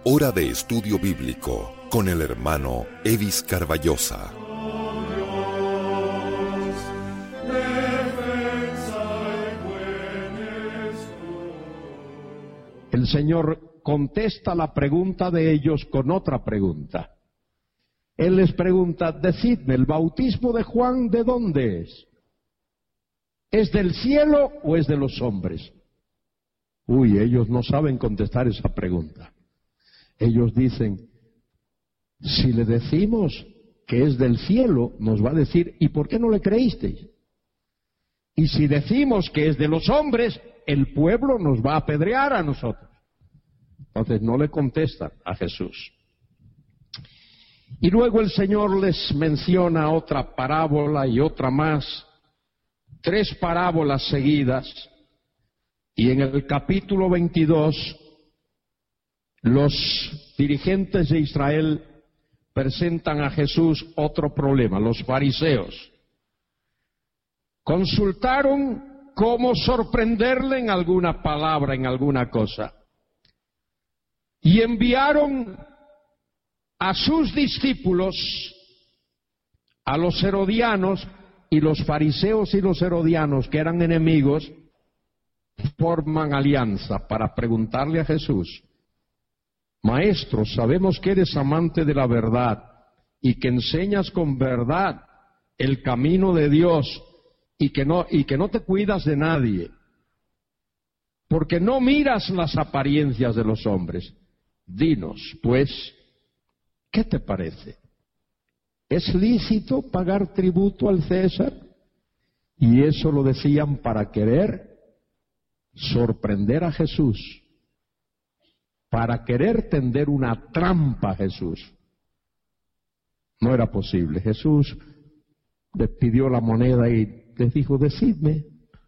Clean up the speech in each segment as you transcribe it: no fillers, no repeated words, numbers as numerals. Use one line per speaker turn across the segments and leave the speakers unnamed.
Hora de estudio bíblico con el hermano Evis Carballosa.
El Señor contesta la pregunta de ellos con otra pregunta. Él les pregunta: decidme, ¿el bautismo de Juan de dónde es? ¿Es del cielo o es de los hombres? Ellos no saben contestar esa pregunta. Ellos dicen: si le decimos que es del cielo, nos va a decir: ¿y por qué no le creísteis? Y si decimos que es de los hombres, el pueblo nos va a apedrear a nosotros. Entonces no le contestan a Jesús. Y luego el Señor les menciona otra parábola y otra más, 3 parábolas seguidas, y en el capítulo 22 los dirigentes de Israel presentan a Jesús otro problema. Los fariseos consultaron cómo sorprenderle en alguna palabra, en alguna cosa, y enviaron a sus discípulos, a los herodianos, y los fariseos y los herodianos, que eran enemigos, forman alianza para preguntarle a Jesús: Maestro, sabemos que eres amante de la verdad y que enseñas con verdad el camino de Dios y que no te cuidas de nadie, porque no miras las apariencias de los hombres. Dinos, pues, ¿qué te parece? ¿Es lícito pagar tributo al César? Y eso lo decían para querer sorprender a Jesús, para querer tender una trampa a Jesús. No era posible. Jesús les pidió la moneda y les dijo: decidme,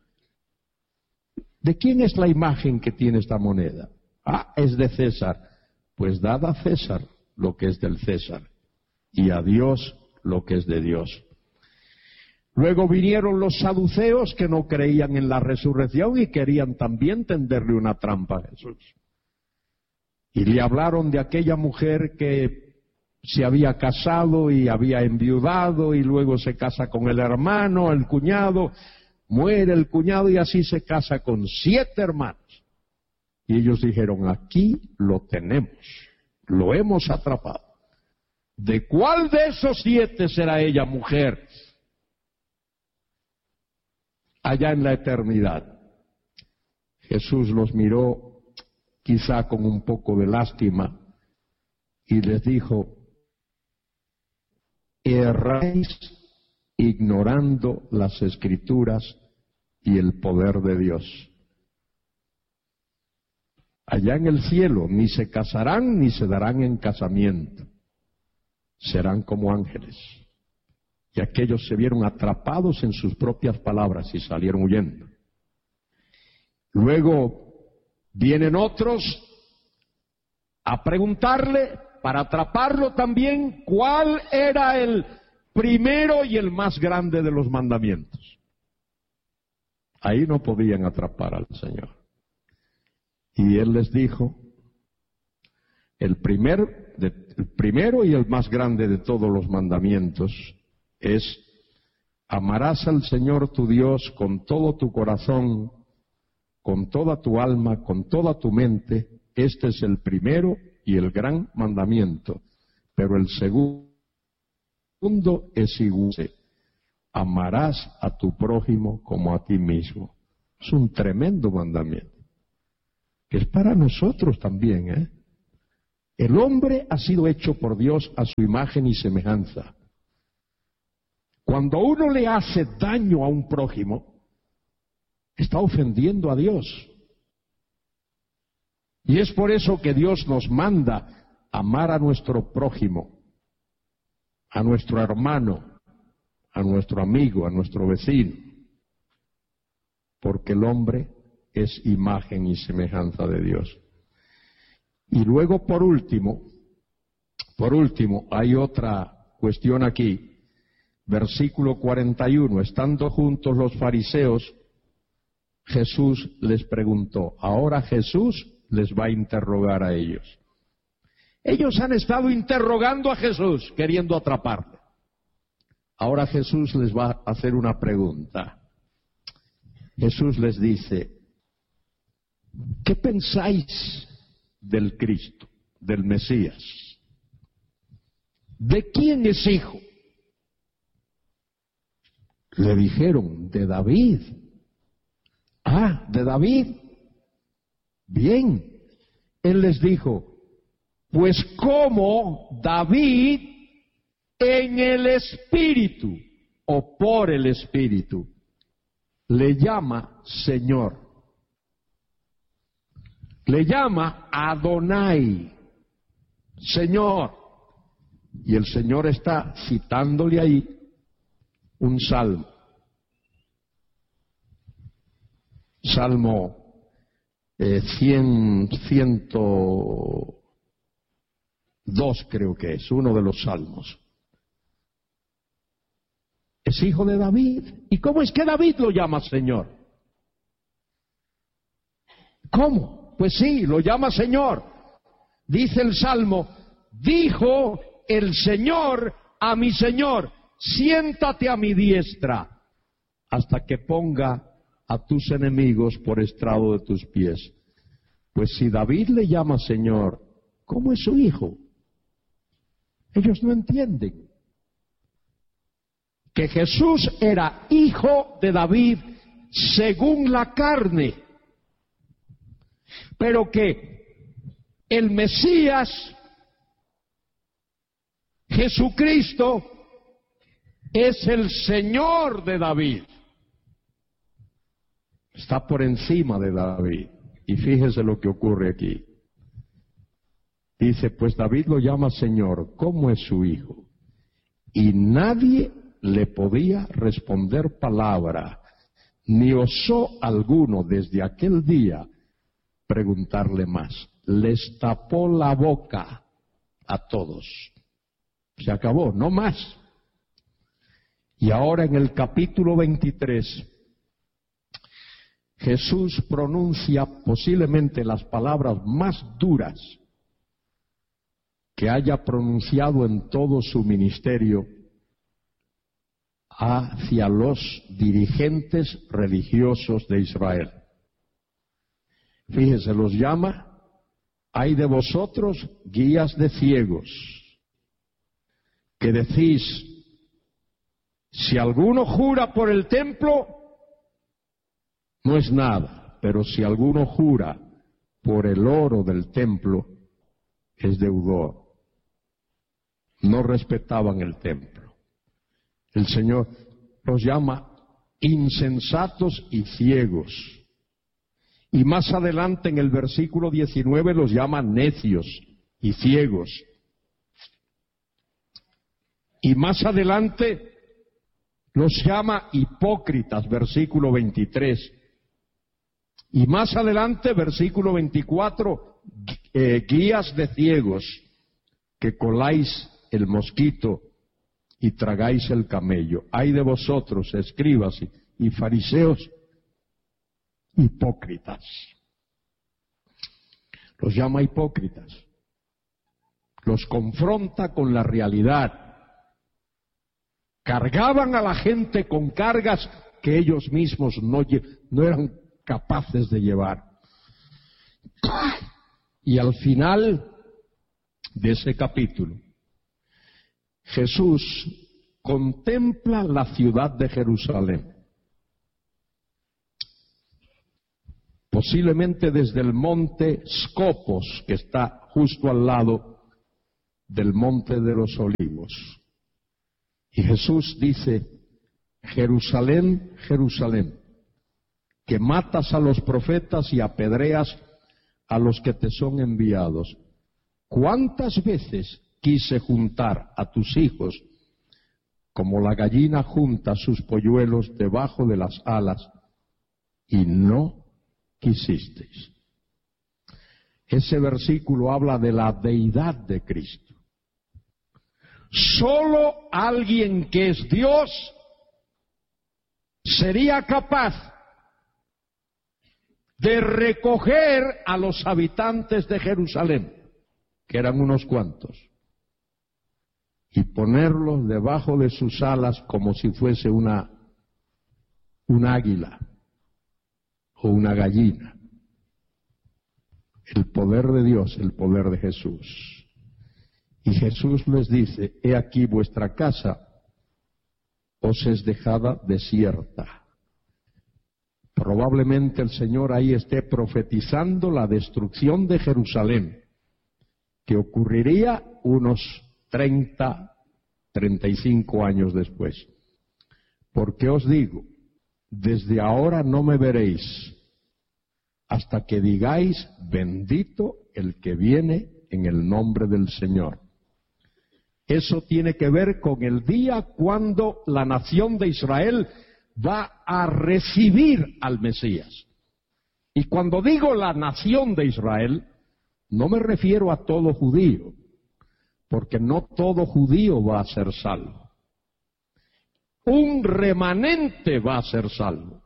¿de quién es la imagen que tiene esta moneda? Es de César. Pues dad a César lo que es del César y a Dios lo que es de Dios. Luego vinieron los saduceos, que no creían en la resurrección y querían también tenderle una trampa a Jesús. Y le hablaron de aquella mujer que se había casado y había enviudado y luego se casa con el hermano, el cuñado, muere el cuñado y así se casa con 7 hermanos. Y ellos dijeron: aquí lo tenemos, lo hemos atrapado. ¿De cuál de esos 7 será ella mujer allá en la eternidad? Jesús los miró, quizá con un poco de lástima, y les dijo: erráis ignorando las Escrituras y el poder de Dios. Allá en el cielo ni se casarán ni se darán en casamiento, serán como ángeles. Y aquellos se vieron atrapados en sus propias palabras y salieron huyendo. Luego vienen otros a preguntarle, para atraparlo también, cuál era el primero y el más grande de los mandamientos. Ahí no podían atrapar al Señor. Y Él les dijo: el primero y el más grande de todos los mandamientos es: amarás al Señor tu Dios con todo tu corazón, con toda tu alma, con toda tu mente. Este es el primero y el gran mandamiento. Pero el segundo es igual: amarás a tu prójimo como a ti mismo. Es un tremendo mandamiento, que es para nosotros también, El hombre ha sido hecho por Dios a su imagen y semejanza. Cuando uno le hace daño a un prójimo, está ofendiendo a Dios. Y es por eso que Dios nos manda amar a nuestro prójimo, a nuestro hermano, a nuestro amigo, a nuestro vecino. Porque el hombre es imagen y semejanza de Dios. Y luego, por último, hay otra cuestión aquí. Versículo 41, estando juntos los fariseos, Jesús les preguntó. Ahora Jesús les va a interrogar a ellos. Ellos han estado interrogando a Jesús, queriendo atraparle. Ahora Jesús les va a hacer una pregunta. Jesús les dice, ¿qué pensáis del Cristo, del Mesías? ¿De quién es hijo? Le dijeron, de David. Ah, de David. Bien. Él les dijo, pues como David en el Espíritu o por el Espíritu le llama Señor. Le llama Adonai, Señor. Y el Señor está citándole ahí un salmo. Salmo 102 creo que es, uno de los salmos. Es hijo de David. ¿Y cómo es que David lo llama Señor? ¿Cómo? Pues sí, lo llama Señor. Dice el Salmo, dijo el Señor a mi Señor, siéntate a mi diestra hasta que ponga a tus enemigos por estrado de tus pies. Pues si David le llama Señor, ¿cómo es su hijo? Ellos no entienden que Jesús era hijo de David según la carne, pero que el Mesías, Jesucristo, es el Señor de David. Está por encima de David. Y fíjese lo que ocurre aquí. Dice, pues David lo llama Señor, ¿cómo es su hijo? Y nadie le podía responder palabra, ni osó alguno desde aquel día preguntarle más. Les tapó la boca a todos. Se acabó, no más. Y ahora en el capítulo 23, Jesús pronuncia posiblemente las palabras más duras que haya pronunciado en todo su ministerio hacia los dirigentes religiosos de Israel. Fíjese, los llama, hay de vosotros guías de ciegos, que decís, si alguno jura por el templo, no es nada, pero si alguno jura por el oro del templo, es deudor. No respetaban el templo. El Señor los llama insensatos y ciegos. Y más adelante en el versículo 19 los llama necios y ciegos. Y más adelante los llama hipócritas, versículo 23. Y más adelante, versículo 24, guías de ciegos, que coláis el mosquito y tragáis el camello. Ay de vosotros, escribas y fariseos, hipócritas. Los llama hipócritas. Los confronta con la realidad. Cargaban a la gente con cargas que ellos mismos no eran capaces de llevar. Y al final de ese capítulo, Jesús contempla la ciudad de Jerusalén, posiblemente desde el monte Scopos, que está justo al lado del monte de los Olivos. Y Jesús dice, Jerusalén, Jerusalén, que matas a los profetas y apedreas a los que te son enviados. ¿Cuántas veces quise juntar a tus hijos como la gallina junta sus polluelos debajo de las alas y no quisisteis? Ese versículo habla de la deidad de Cristo. Solo alguien que es Dios sería capaz de recoger a los habitantes de Jerusalén que eran unos cuantos, y ponerlos debajo de sus alas como si fuese un águila o una gallina. El poder de Dios, el poder de Jesús. Y Jesús les dice: he aquí vuestra casa os es dejada desierta. Probablemente el Señor ahí esté profetizando la destrucción de Jerusalén, que ocurriría unos 35 años después. Porque os digo, desde ahora no me veréis, hasta que digáis: bendito el que viene en el nombre del Señor. Eso tiene que ver con el día cuando la nación de Israel va a recibir al Mesías. Y cuando digo la nación de Israel, no me refiero a todo judío, porque no todo judío va a ser salvo. Un remanente va a ser salvo.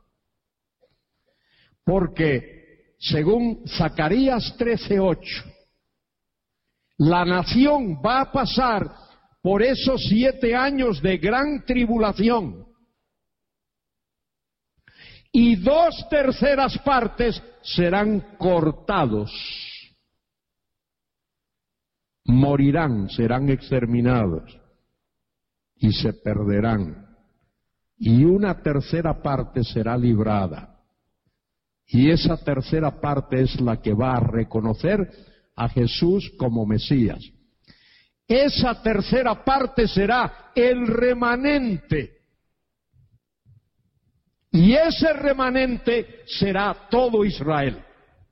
Porque, según Zacarías 13:8, la nación va a pasar por esos 7 años de gran tribulación. Y 2/3 partes serán cortados. Morirán, serán exterminados y se perderán. Y 1/3 parte será librada. Y esa 1/3 parte es la que va a reconocer a Jesús como Mesías. Esa 1/3 parte será el remanente. Y ese remanente será todo Israel.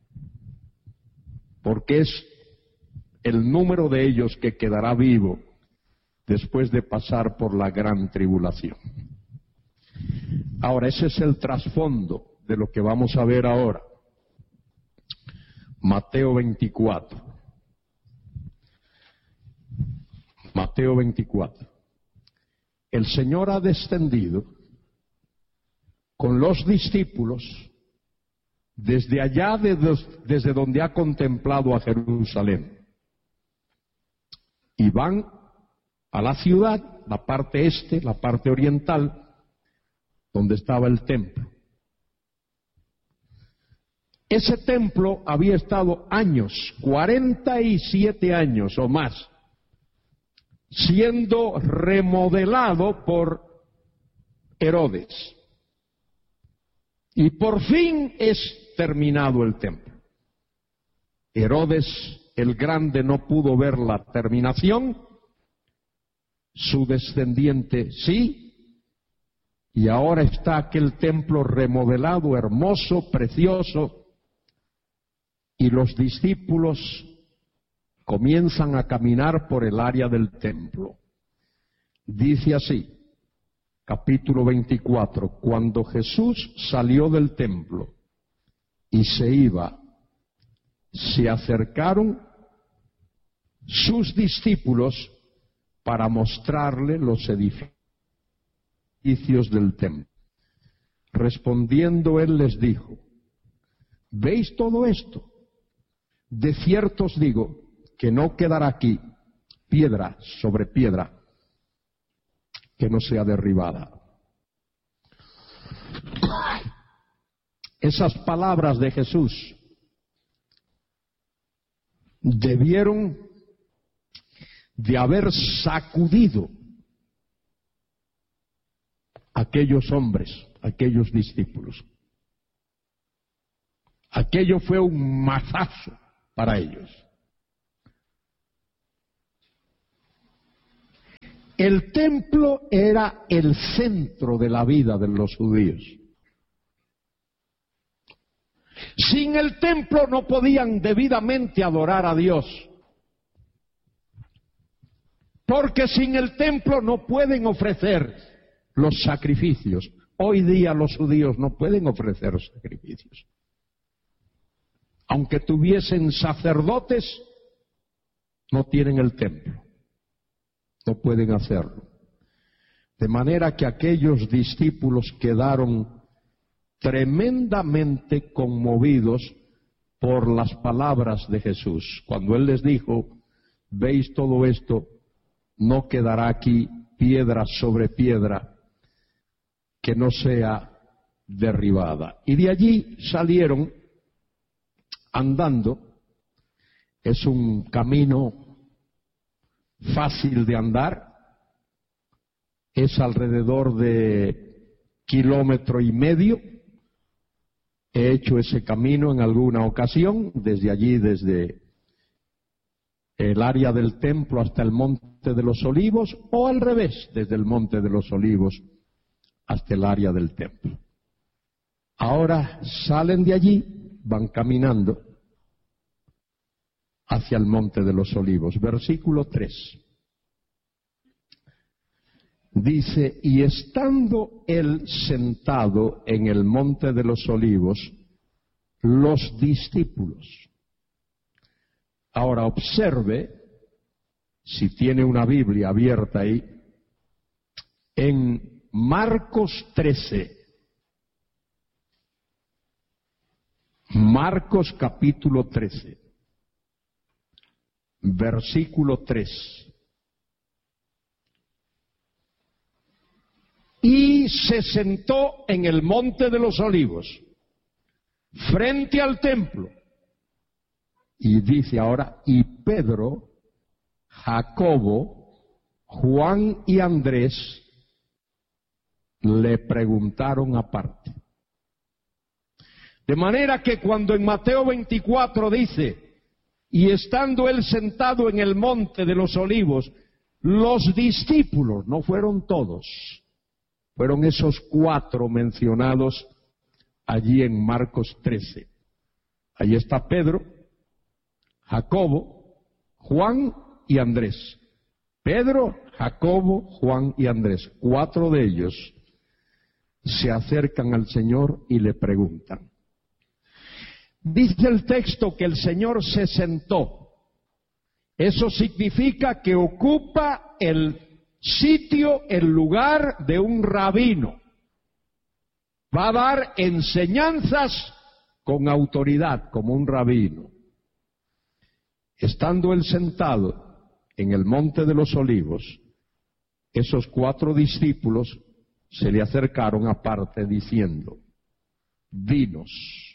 Porque es el número de ellos que quedará vivo después de pasar por la gran tribulación. Ahora, ese es el trasfondo de lo que vamos a ver ahora. Mateo 24. Mateo 24. El Señor ha descendido con los discípulos desde allá, desde donde ha contemplado a Jerusalén. Y van a la ciudad, la parte este, la parte oriental, donde estaba el templo. Ese templo había estado años, 47 años o más, siendo remodelado por Herodes. Y por fin es terminado el templo. Herodes el Grande no pudo ver la terminación, su descendiente sí, y ahora está aquel templo remodelado, hermoso, precioso, y los discípulos comienzan a caminar por el área del templo. Dice así, capítulo 24, cuando Jesús salió del templo y se iba, se acercaron sus discípulos para mostrarle los edificios del templo. Respondiendo él les dijo: ¿veis todo esto? De cierto os digo que no quedará aquí piedra sobre piedra que no sea derribada. Esas palabras de Jesús debieron de haber sacudido a aquellos hombres, a aquellos discípulos. Aquello fue un mazazo para ellos. El templo era el centro de la vida de los judíos. Sin el templo no podían debidamente adorar a Dios. Porque sin el templo no pueden ofrecer los sacrificios. Hoy día los judíos no pueden ofrecer sacrificios. Aunque tuviesen sacerdotes, no tienen el templo. No pueden hacerlo. De manera que aquellos discípulos quedaron tremendamente conmovidos por las palabras de Jesús, cuando Él les dijo: veis todo esto, no quedará aquí piedra sobre piedra que no sea derribada. Y de allí salieron andando. Es un camino fácil de andar, es alrededor de 1,5 kilómetros. He hecho ese camino en alguna ocasión, desde allí, desde el área del templo hasta el Monte de los Olivos, o al revés, desde el Monte de los Olivos hasta el área del templo. Ahora salen de allí, van caminando hacia el Monte de los Olivos. Versículo 3. Dice, y estando él sentado en el Monte de los Olivos, los discípulos. Ahora observe, si tiene una Biblia abierta ahí, en Marcos 13. Marcos capítulo 13. Versículo 3. Y se sentó en el Monte de los Olivos, frente al templo. Y dice ahora, y Pedro, Jacobo, Juan y Andrés le preguntaron aparte. De manera que cuando en Mateo 24 dice, y estando él sentado en el Monte de los Olivos, los discípulos, no fueron todos, fueron esos 4 mencionados allí en Marcos 13. Allí está Pedro, Jacobo, Juan y Andrés. Pedro, Jacobo, Juan y Andrés. 4 de ellos se acercan al Señor y le preguntan. Dice el texto que el Señor se sentó. Eso significa que ocupa el sitio, el lugar de un rabino. Va a dar enseñanzas con autoridad, como un rabino. Estando él sentado en el Monte de los Olivos, esos 4 discípulos se le acercaron aparte diciendo, dinos,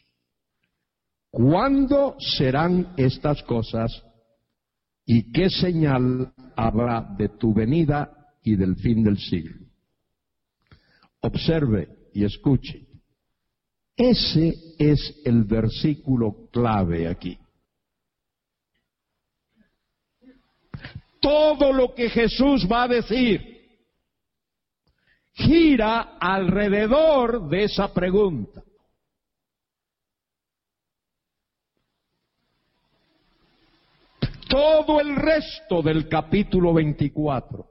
¿cuándo serán estas cosas y qué señal habrá de tu venida y del fin del siglo? Observe y escuche. Ese es el versículo clave aquí. Todo lo que Jesús va a decir gira alrededor de esa pregunta. Todo el resto del capítulo 24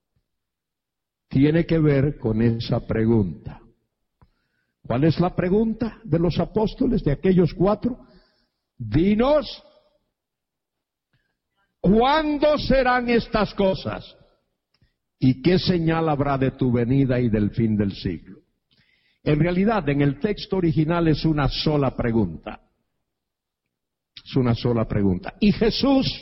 tiene que ver con esa pregunta. ¿Cuál es la pregunta de los apóstoles, de aquellos 4? Dinos, ¿cuándo serán estas cosas? ¿Y qué señal habrá de tu venida y del fin del siglo? En realidad, en el texto original es una sola pregunta. Es una sola pregunta. Y Jesús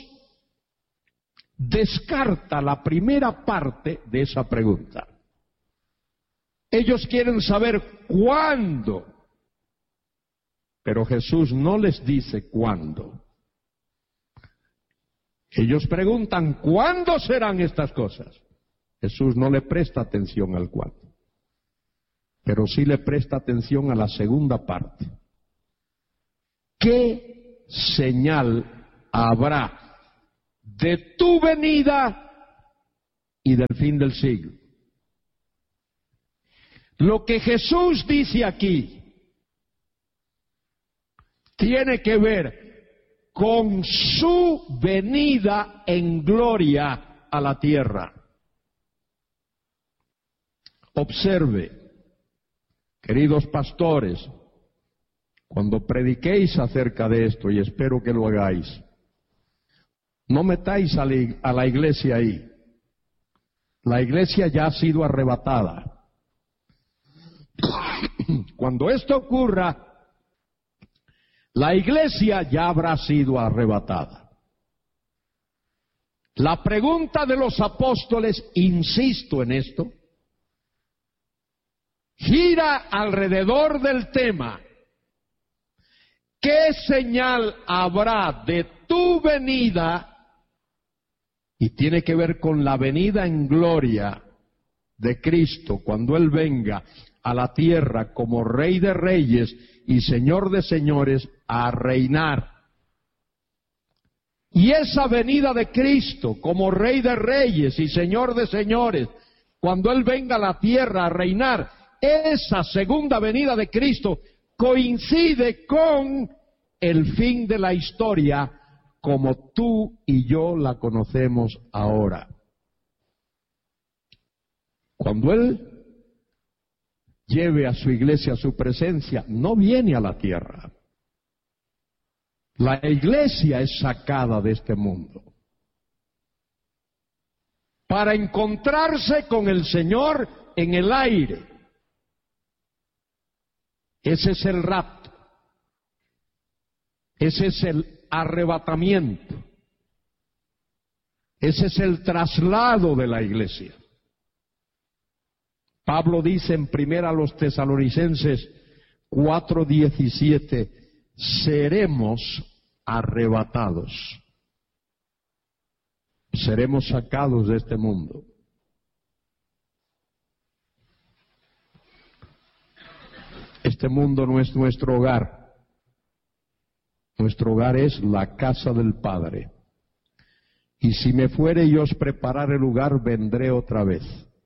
descarta la primera parte de esa pregunta. Ellos quieren saber cuándo, pero Jesús no les dice cuándo. Ellos preguntan, ¿cuándo serán estas cosas? Jesús no le presta atención al cuándo, pero sí le presta atención a la segunda parte. ¿Qué señal habrá de tu venida y del fin del siglo? Lo que Jesús dice aquí tiene que ver con su venida en gloria a la tierra. Observe, queridos pastores, cuando prediquéis acerca de esto, y espero que lo hagáis, no metáis a la iglesia ahí. La iglesia ya ha sido arrebatada. Cuando esto ocurra, la iglesia ya habrá sido arrebatada. La pregunta de los apóstoles, insisto en esto, gira alrededor del tema: ¿qué señal habrá de tu venida? Y tiene que ver con la venida en gloria de Cristo, cuando Él venga a la tierra como Rey de Reyes y Señor de Señores a reinar. Y esa venida de Cristo como Rey de Reyes y Señor de Señores, cuando Él venga a la tierra a reinar, esa segunda venida de Cristo coincide con el fin de la historia como tú y yo la conocemos ahora. Cuando Él lleve a su iglesia a su presencia, no viene a la tierra. La iglesia es sacada de este mundo para encontrarse con el Señor en el aire. Ese es el rapto. Ese es el arrebatamiento. Ese es el traslado de la iglesia. Pablo dice en 1 Tesalonicenses 4:17, seremos arrebatados. Seremos sacados de este mundo. Este mundo no es nuestro hogar. Nuestro hogar es la casa del Padre. Y si me fuere y os preparare lugar, vendré otra vez.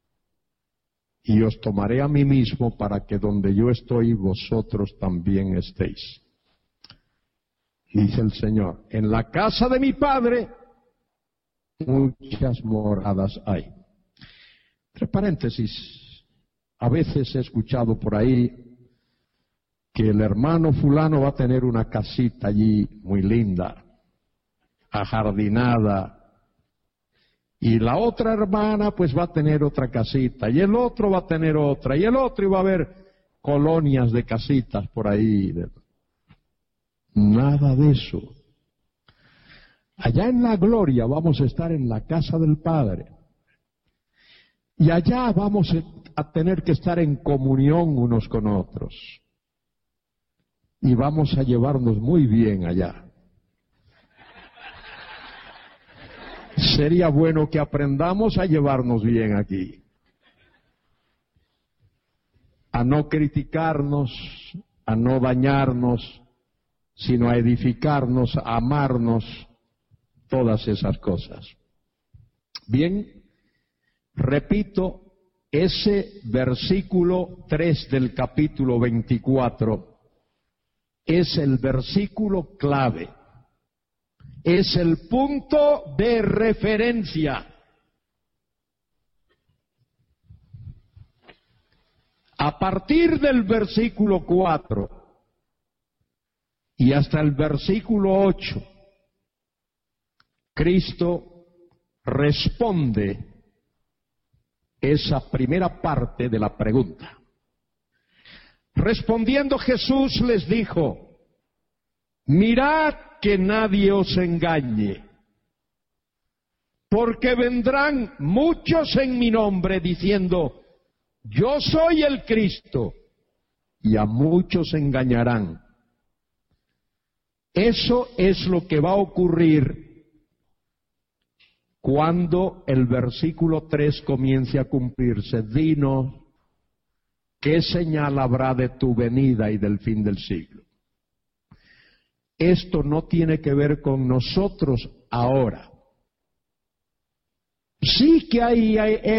Y os tomaré a mí mismo para que donde yo estoy, vosotros también estéis. Dice el Señor, en la casa de mi Padre muchas moradas hay. Entre paréntesis, a veces he escuchado por ahí que el hermano fulano va a tener una casita allí muy linda, ajardinada, y la otra hermana pues va a tener otra casita, y el otro va a tener otra, y el otro, y va a haber colonias de casitas por ahí. Nada de eso. Allá en la gloria vamos a estar en la casa del Padre, y allá vamos a tener que estar en comunión unos con otros. Y vamos a llevarnos muy bien allá. Sería bueno que aprendamos a llevarnos bien aquí. A no criticarnos, a no dañarnos, sino a edificarnos, a amarnos, todas esas cosas. Bien, repito, ese versículo 3 del capítulo 24 es el versículo clave, es el punto de referencia. A partir del versículo 4 y hasta el versículo 8, Cristo responde esa primera parte de la pregunta. Respondiendo Jesús les dijo, mirad que nadie os engañe, porque vendrán muchos en mi nombre diciendo, yo soy el Cristo, y a muchos engañarán. Eso es lo que va a ocurrir cuando el versículo 3 comience a cumplirse. Dinos, ¿qué señal habrá de tu venida y del fin del siglo? Esto no tiene que ver con nosotros ahora. Sí que hay